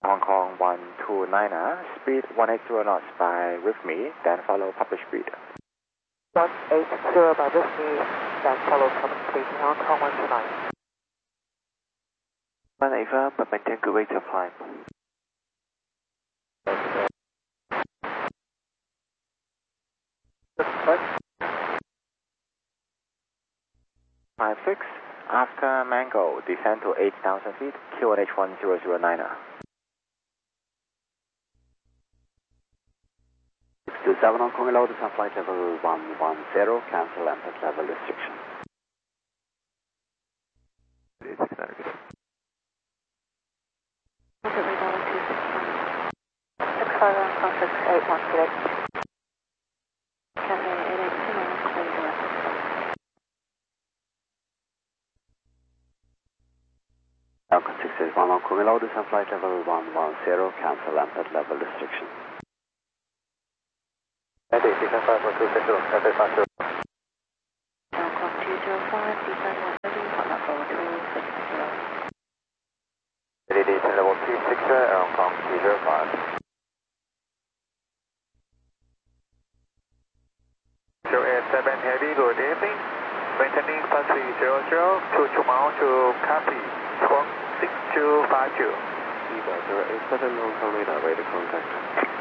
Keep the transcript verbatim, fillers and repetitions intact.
Hong Kong one two niner, speed one eighty knots by with me, then follow published speed. one eighty by with me, then follow published speed, Hong Kong one two nine. one Ava, but maintain good rate of climb. five six, after Mango, descend to eight thousand feet, Q N H one zero zero niner. six two seven Hong Kong, hello, descend flight level one one zero, cancel entry level restriction. six five Hong Kong six eight one select. Cathay eight eight two nine, clear direct. Falcon six eight one Hong Kong, hello, descend flight level one one zero, cancel entry level restriction. Cathay six nine five one two six zero, Cathay five zero. Falcon two zero five, descend one thirty, contact level two six zero. Descend level two six zero, Hong Kong two zero five. zero eight seven Heavy, good evening. Maintaining flight three zero zero, two two miles to copy, squawk six two five two. zero eight seven Hong Kong radar, radar contact.